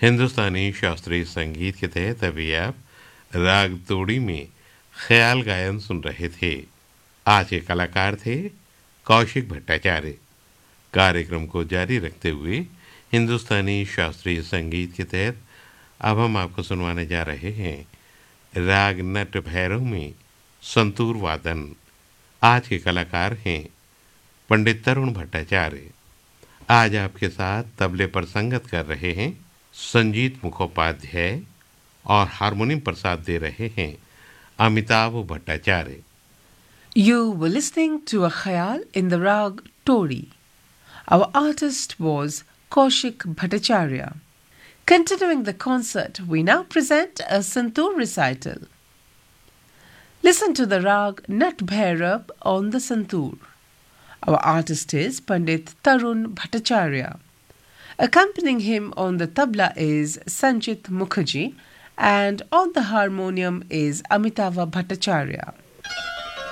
हिंदुस्तानी शास्त्रीय संगीत के तहत अभी आप राग तोड़ी में ख्याल गायन सुन रहे थे। आज के कलाकार थे कौशिक भट्टाचार्य। कार्यक्रम को जारी रखते हुए हिंदुस्तानी शास्त्रीय संगीत के तहत अब हम आपको सुनवाने जा रहे हैं राग नट भैरव में संतूर वादन। आज के कलाकार हैं पंडित तरुण भट्टाचार्य। आज आपके साथ तबले पर संगत कर रहे हैं संजीत मुखोपाध्याय और हारमोनियम पर साथ दे रहे हैं Amitabh Bhattacharya. You were listening to a khayal in the rag Tori. Our artist was Kaushik Bhattacharya. Continuing the concert, we now present a Santoor recital. Listen to the rag Nat Bhairab on the Santoor. Our artist is Pandit Tarun Bhattacharya. Accompanying him on the tabla is Sanjit Mukherjee and on the harmonium is Amitava Bhattacharya.